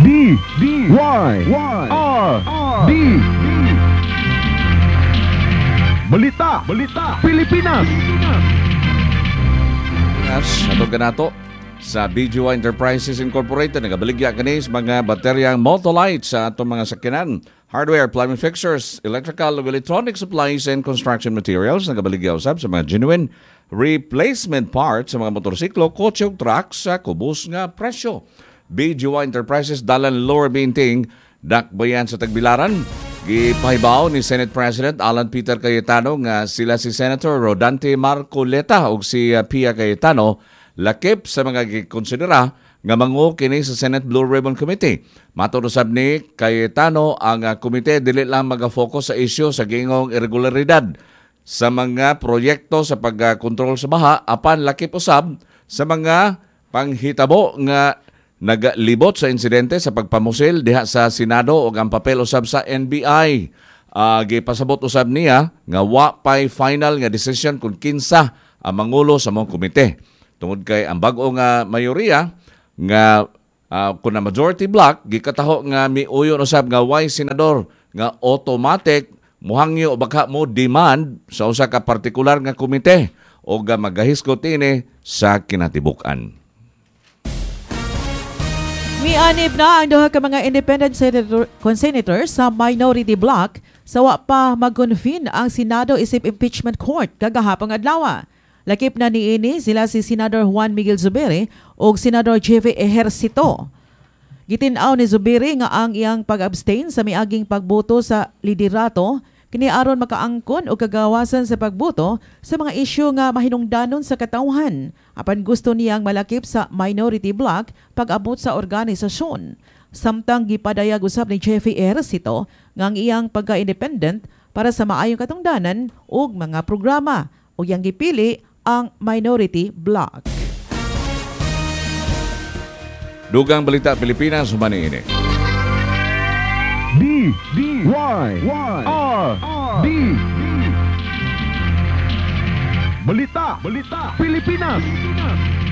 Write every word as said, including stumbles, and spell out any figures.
D D Y Y R D Balita Balita Pilipinas. Yes, ato ganato sa B G Y Enterprises Incorporated nagabaligya kani sa mga bateryang Motolite sa atong mga sakyanan, hardware, plumbing fixtures, electrical, electronic supplies and construction materials. Nagabaligya usab sa mga genuine replacement parts sa mga motorsiklo, kotse ug truck sa kubos nga presyo. B G Y Enterprises dalan Lower Binting, dakbayan sa Tagbilaran. Gipahibaw ni Senate President Alan Peter Cayetano nga sila si Senator Rodante Marcoleta ug si uh, Pia Cayetano lakip sa mga gikonsidera nga mangu kini sa Senate Blue Ribbon Committee. Matod usab ni Cayetano ang uh, komite dili lang maga-focus sa isyu sa gingong irregularidad sa mga proyekto sa pagkontrol sa baha apan lakip usab sa mga panghitabo nga naglibot sa insidente sa pagpamusil diha sa Senado ug ang papel usab sa N B I. Uh, gipasabot usab niya nga wa pay final nga decision kung kinsa ang mangulo sa mong komite. Tungod kay ang bag-o nga mayoriya nga uh, kung na majority block gikataho nga miuyon usab nga why senador nga automatic muhangyo o baka mo demand sa usa ka partikular nga komite o nga magahiskot ini sa kinatibuk-an. Mianib na ang duha ka mga independent senator, senators sa minority bloc sa wa pa mag-convene ang Senado isip impeachment court kagahapong adlaw. Lakip na niini sila si Senador Juan Miguel Zubiri o Senador J V Ejercito. Gitin-aw ni Zubiri nga ang iyang pag-abstain sa miaging pagboto sa liderato kini aron makaangkon o kagawasan sa pagboto sa mga isyu nga mahinungdanon sa katawhan. Apan gusto niyang malakip sa minority bloc pag-abot sa organisasyon. Samtang gipadayag usab ni Jeffrey Ejercito nga ang iyang pagka-independent para sa maayong katungdanan ug mga programa o yang gipili ang minority bloc. Dugang balita Pilipinas humani ini. D D Y Y R D Balita Balita Pilipinas.